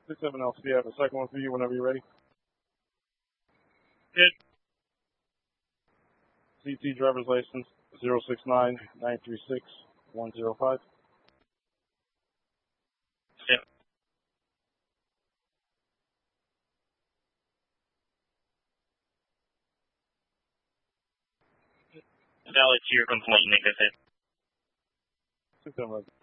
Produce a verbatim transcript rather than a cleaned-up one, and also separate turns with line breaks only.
six seven L C, I have a second one for you whenever you're ready.
Good.
C T driver's license zero six nine nine three six one zero five.
Yep. Valid to your complaint, negative.
six seven L C.